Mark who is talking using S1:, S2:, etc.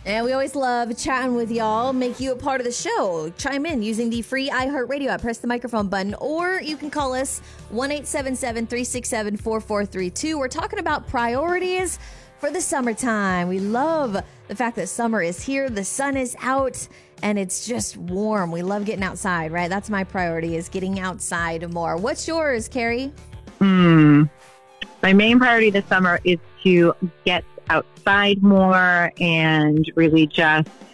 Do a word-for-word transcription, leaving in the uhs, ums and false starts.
S1: And we always love chatting with y'all. Make you a part of the show. Chime in using the free iHeartRadio app. Press the microphone button, or you can call us one eight seven seven, three six seven, four four three two. We're talking about priorities for the summertime. We love the fact that summer is here. The sun is out and it's just warm. We love getting outside, right? That's my priority, is getting outside more. What's yours, Carrie?
S2: Hmm. My main priority this summer is to get outside more and really just